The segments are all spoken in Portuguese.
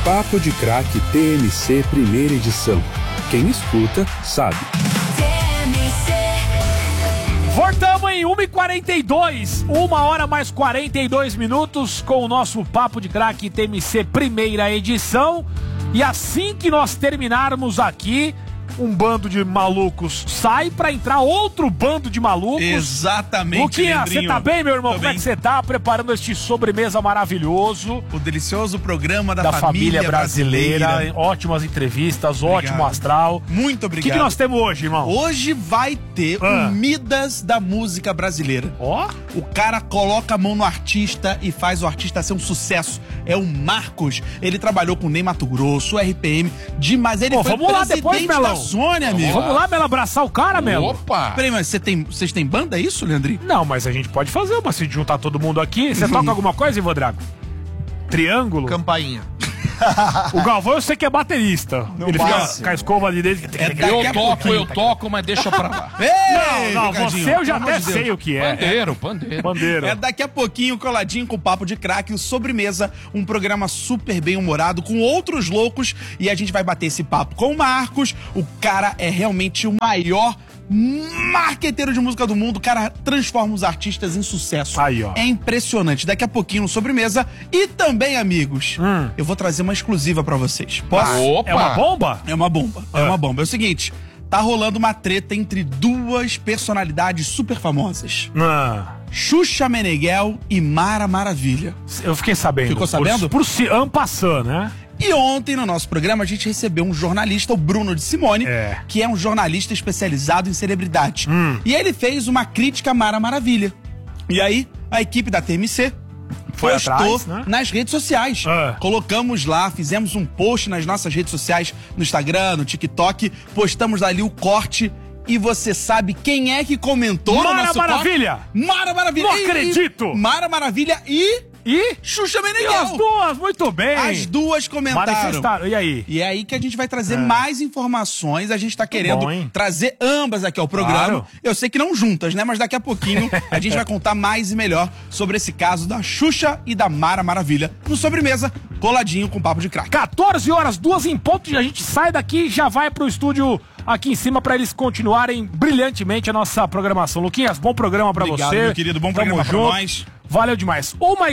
Papo de Craque TMC primeira edição. Quem escuta, sabe. Voltamos em 1h42, 1h mais 42 minutos com o nosso Papo de Craque TMC primeira edição. E assim que nós terminarmos aqui, um bando de malucos sai pra entrar outro bando de malucos. Exatamente, Luquinha, você tá bem, meu irmão? Tô Como é que você tá preparando este sobremesa maravilhoso? O delicioso programa da família brasileira. Ótimas entrevistas, ótimo astral. Muito O obrigado. que nós temos hoje, irmão? Hoje vai ter o Midas da música brasileira. Ó. O cara coloca a mão no artista e faz o artista ser um sucesso. É o Marcos. Ele trabalhou com o Ney Matogrosso, o RPM, demais. Ele foi vamos lá depois, presidente Melão. da Sônia, amigo. Vamos lá, Melo, abraçar o cara, Melo. Opa! Peraí, mas vocês têm banda, é isso, Leandrinho? Não, mas a gente pode fazer uma, se juntar todo mundo aqui. Você toca alguma coisa, Ivo Drago? Triângulo? Campainha. O Galvão eu sei que é baterista. Ele fica com a escova ali dele. Eu toco, mas deixa pra lá. Não, Ricardinho, você eu já pelo até amor de sei Deus. o que é. Pandeiro. É daqui a pouquinho, coladinho com o Papo de Craque, o Sobremesa, um programa super bem-humorado, com outros loucos, e a gente vai bater esse papo com o Marcos. O cara é realmente o maior marqueteiro de música do mundo. O cara transforma os artistas em sucesso. Aí, ó. É impressionante. Daqui a pouquinho no Sobremesa. E também, amigos, eu vou trazer uma exclusiva pra vocês. Posso? Opa! É uma bomba? É uma bomba. É uma bomba. É o seguinte, tá rolando uma treta entre duas personalidades super famosas. Xuxa Meneghel e Mara Maravilha. Eu fiquei sabendo. Ficou sabendo? Por si, passando, né? E ontem, no nosso programa, a gente recebeu um jornalista, o Bruno de Simone, que é um jornalista especializado em celebridade. E ele fez uma crítica a Mara Maravilha. E aí, a equipe da TMC Foi postou atrás, né? nas redes sociais. Colocamos lá, fizemos um post nas nossas redes sociais, no Instagram, no TikTok, postamos ali o corte. E você sabe quem é que comentou no Mara nosso Maravilha! corte? Mara Maravilha! Não acredito! Mara Maravilha e Xuxa E Meneghel! as duas, muito bem! As duas comentaram. Manifestaram. E aí? E é aí que a gente vai trazer mais informações. A gente tá querendo bom, trazer ambas aqui ao programa. Claro. Eu sei que não juntas, né? Mas daqui a pouquinho a gente vai contar mais e melhor sobre esse caso da Xuxa e da Mara Maravilha. No Sobremesa, coladinho com Papo de Craque. 14 horas, 2 em ponto, e a gente sai daqui e já vai pro estúdio aqui em cima pra eles continuarem brilhantemente a nossa programação. Luquinhas, bom programa pra Obrigado, você. meu querido. Bom programa pra nós. Valeu demais.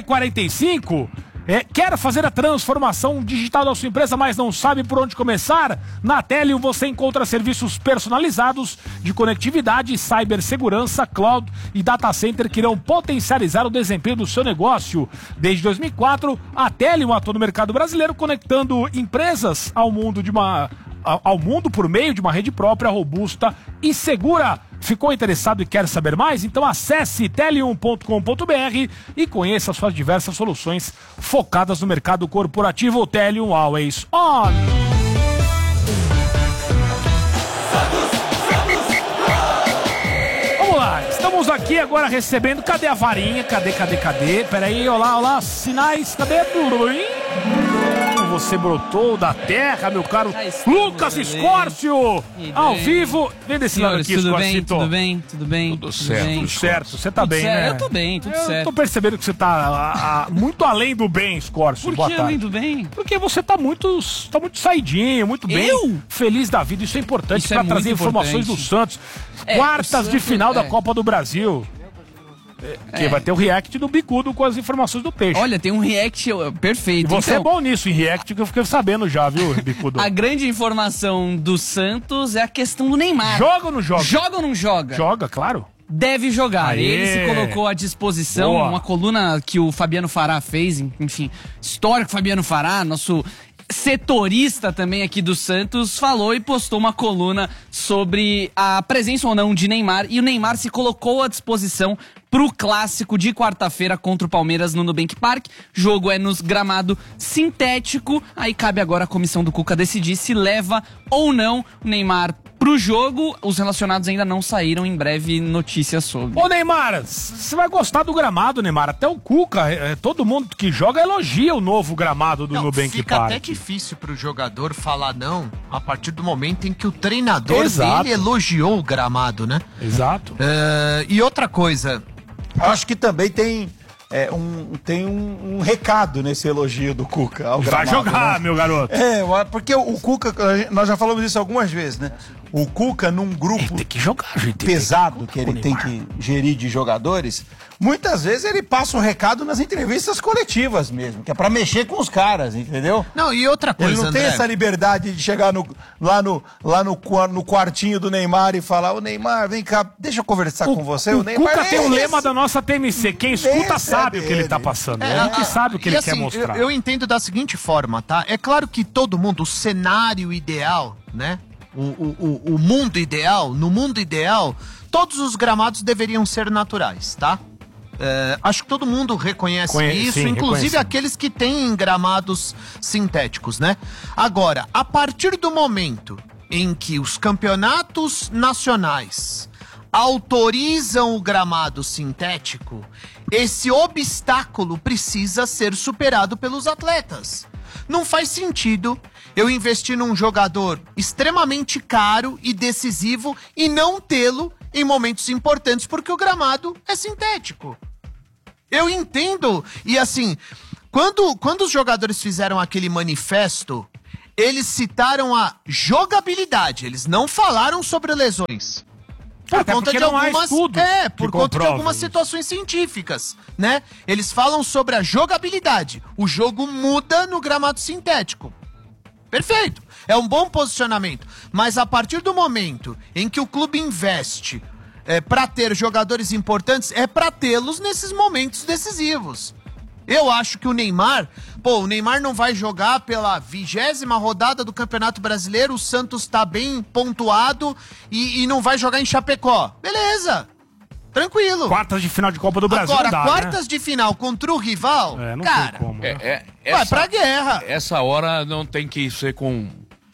1h45. Quer fazer a transformação digital da sua empresa, mas não sabe por onde começar? Na Telio você encontra serviços personalizados de conectividade, cibersegurança, cloud e data center que irão potencializar o desempenho do seu negócio. Desde 2004, a Telio atua no mercado brasileiro, conectando empresas ao mundo por meio de uma rede própria, robusta e segura. Ficou interessado e quer saber mais? Então acesse telium.com.br e conheça suas diversas soluções focadas no mercado corporativo. Telium Always On. Vamos lá, estamos aqui agora recebendo. Cadê a varinha? Cadê? Peraí, olá, sinais, cadê? Você brotou da terra, meu caro Lucas Escórcio, ao vivo. Vem desse lado aqui, Escórcio. Tudo bem. Tudo certo. Você tá bem, né? Eu tô bem, tudo certo. Eu tô percebendo que você tá muito além do bem, Escórcio. Por que além do bem? Porque você tá muito saidinho, muito bem. Feliz da vida, isso é importante pra trazer informações do Santos. Quartas de final da Copa do Brasil. Que vai ter o react do Bicudo com as informações do Peixe. Olha, tem um react perfeito. E você é bom nisso, em react, que eu fiquei sabendo já, viu, Bicudo? A grande informação do Santos é a questão do Neymar. Joga ou não joga? Joga ou não joga? Joga, claro. Deve jogar. Aê. Ele se colocou à disposição, uma coluna que o Fabiano Fará fez, enfim, histórico Fabiano Fará, nosso setorista também aqui do Santos, falou e postou uma coluna sobre a presença ou não de Neymar, e o Neymar se colocou à disposição pro clássico de quarta-feira contra o Palmeiras no Nubank Park. Jogo é nos gramado sintético, aí cabe agora a comissão do Cuca decidir se leva ou não o Neymar pro jogo. Os relacionados ainda não saíram, em breve notícias sobre. Ô Neymar, você vai gostar do gramado, Neymar. Até o Cuca, todo mundo que joga elogia o novo gramado do Nubank Park. Fica até difícil pro jogador falar não a partir do momento em que o treinador dele elogiou o gramado, né? Exato. E outra coisa, acho que também tem tem um recado nesse elogio do Cuca ao gramado. Vai jogar, né? Meu garoto. Porque o Cuca, nós já falamos isso algumas vezes, né? O Cuca, num grupo tem que jogar, gente, pesado que ele tem que gerir de jogadores, muitas vezes ele passa um recado nas entrevistas coletivas mesmo, que é pra mexer com os caras, entendeu? Não, e outra coisa, ele não tem essa liberdade de chegar lá no quartinho do Neymar e falar: ô Neymar, vem cá, deixa eu conversar com você. O Neymar Cuca tem o lema da nossa TMC, quem escuta sabe o que ele tá passando. A gente sabe o que ele quer mostrar. Eu entendo da seguinte forma, tá? É claro que todo mundo, o cenário ideal, né? O mundo ideal, no mundo ideal, todos os gramados deveriam ser naturais, tá? Acho que todo mundo reconhece isso, sim, inclusive aqueles que têm gramados sintéticos, né? Agora, a partir do momento em que os campeonatos nacionais autorizam o gramado sintético, esse obstáculo precisa ser superado pelos atletas. Não faz sentido eu investir num jogador extremamente caro e decisivo e não tê-lo em momentos importantes porque o gramado é sintético. Eu entendo. E assim, quando os jogadores fizeram aquele manifesto, eles citaram a jogabilidade, eles não falaram sobre lesões. Por conta de algumas situações científicas, né? Eles falam sobre a jogabilidade. O jogo muda no gramado sintético. Perfeito. É um bom posicionamento. Mas a partir do momento em que o clube investe para ter jogadores importantes, é para tê-los nesses momentos decisivos. Eu acho que o Neymar não vai jogar pela 20ª rodada do Campeonato Brasileiro, o Santos tá bem pontuado e não vai jogar em Chapecó. Beleza, tranquilo. Quartas de final de Copa do Brasil. Agora, quartas de final contra o rival, não cara, tem como, né? Vai pra guerra. Essa hora não tem que ser com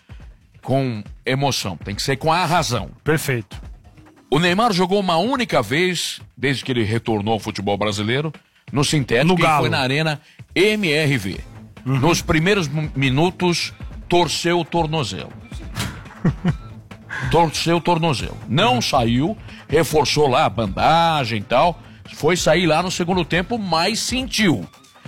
emoção, tem que ser com a razão. Perfeito. O Neymar jogou uma única vez, desde que ele retornou ao futebol brasileiro, no sintético, que foi na Arena MRV. Nos primeiros minutos, torceu o tornozelo. Não saiu, reforçou lá a bandagem e tal. Foi sair lá no segundo tempo, mas sentiu.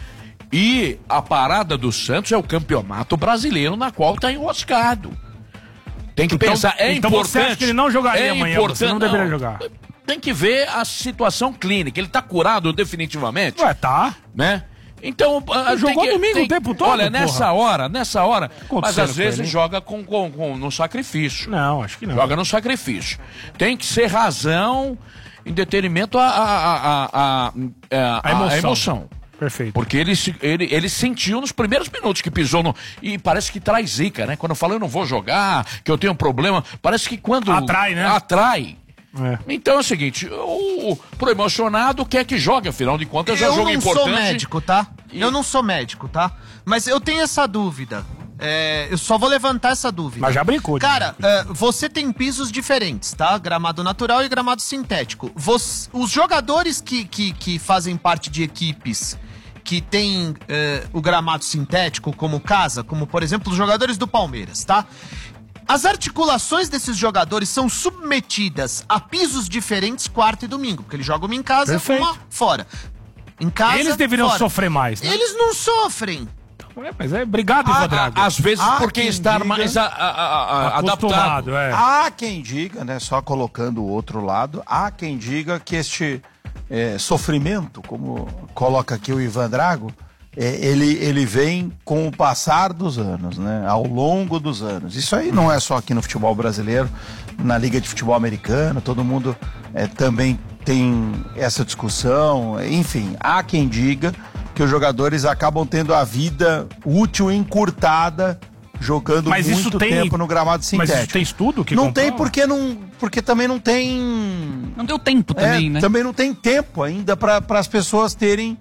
E a parada do Santos é o Campeonato Brasileiro, na qual está enroscado. Tem que pensar, é então importante. Você acha que ele não jogaria amanhã? Você não deveria jogar. Tem que ver a situação clínica. Ele tá curado definitivamente? Tá. Né? Então, jogou domingo o tempo todo? Olha, nessa hora, mas às vezes joga no sacrifício. Não, acho que não. Joga no sacrifício. Tem que ser razão em detrimento à emoção. Perfeito. Porque ele sentiu nos primeiros minutos que pisou e parece que traz zica, né? Quando eu falo eu não vou jogar, que eu tenho um problema, parece que quando... Atrai, né? Atrai. Então é o seguinte, pro emocionado quer que jogue, afinal de contas é um jogo importante. Eu não sou médico, tá? Eu não sou médico, tá? Mas eu tenho essa dúvida. Eu só vou levantar essa dúvida. Mas já brincou. Cara, você tem pisos diferentes, tá? Gramado natural e gramado sintético. Os jogadores que fazem parte de equipes que tem o gramado sintético como casa, como por exemplo os jogadores do Palmeiras, tá? As articulações desses jogadores são submetidas a pisos diferentes quarta e domingo, porque eles jogam uma em casa, uma fora. Em casa, eles deveriam fora. Sofrer mais, né? Eles não sofrem. Mas obrigado, Ivan Drago. Às vezes porque está mais adaptado. Há quem diga, né, só colocando o outro lado, há quem diga que este sofrimento, como coloca aqui o Ivan Drago, ele vem com o passar dos anos, né? Ao longo dos anos. Isso aí não é só aqui no futebol brasileiro, na Liga de Futebol Americano, todo mundo também tem essa discussão. Enfim, há quem diga que os jogadores acabam tendo a vida útil encurtada jogando muito tempo no gramado sintético. Mas isso tem estudo que não tem porque também não tem... Não deu tempo também, né? Também não tem tempo ainda para as pessoas terem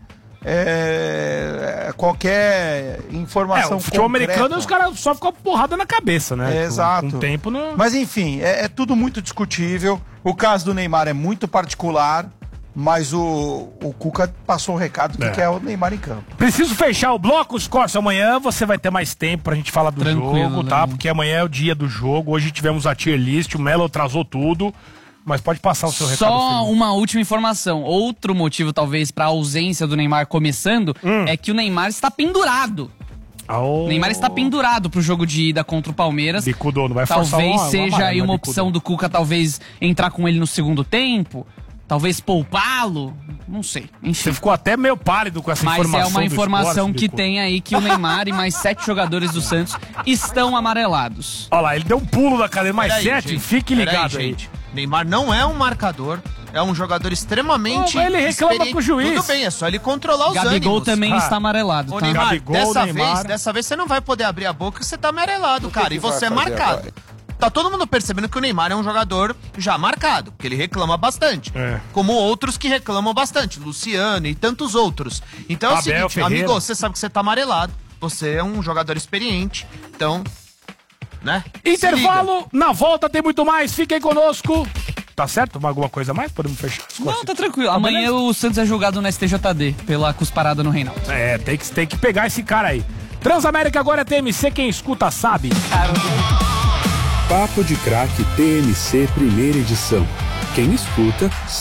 qualquer informação. O futebol concreta. americano, os caras só ficam porrada na cabeça, né? Exato. Com tempo não... Mas enfim, é tudo muito discutível. O caso do Neymar é muito particular, mas o Cuca passou o recado que quer o Neymar em campo. Preciso fechar o bloco, Scorcio. Amanhã você vai ter mais tempo pra gente falar do jogo, tá? Porque amanhã é o dia do jogo. Hoje tivemos a tier list, o Melo atrasou tudo. Mas pode passar o seu recado. Só uma última informação. Outro motivo, talvez, para a ausência do Neymar começando é que o Neymar está pendurado. O Neymar está pendurado pro jogo de ida contra o Palmeiras. Bicudo, não vai forçar talvez uma seja amarela, aí uma Bicudo. opção do Cuca, talvez entrar com ele no segundo tempo. Talvez poupá-lo. Não sei. Enfim. Você ficou até meio pálido com essa Mas informação. é uma do informação esporte, que Bicudo. tem aí que o Neymar e mais 7 jogadores do Santos estão amarelados. Olha lá, ele deu um pulo da cadeira, mais Peraí, 7, gente, fique ligado aí. gente. Neymar não é um marcador, é um jogador extremamente Ele reclama experiente. com o juiz. Tudo bem, é só ele controlar os Gabigol ânimos. também Ah. está amarelado, Ô, tá? Neymar, Gabigol, Neymar. dessa vez você não vai poder abrir a boca que você tá amarelado, cara. E você é marcado. Tá todo mundo percebendo que o Neymar é um jogador já marcado, porque ele reclama bastante. É. Como outros que reclamam bastante, Luciano e tantos outros. Então é o Abel seguinte, Ferreira. amigo, você sabe que você tá amarelado. Você é um jogador experiente, então, né? Intervalo, na volta tem muito mais, fiquem conosco. Tá certo? Alguma coisa a mais? Podemos fechar? Não, tá tranquilo. Amanhã o Santos é julgado no STJD pela cusparada no Reinaldo. É, tem que pegar esse cara aí. Transamérica agora é TMC, quem escuta sabe. Papo de Craque TMC primeira edição. Quem escuta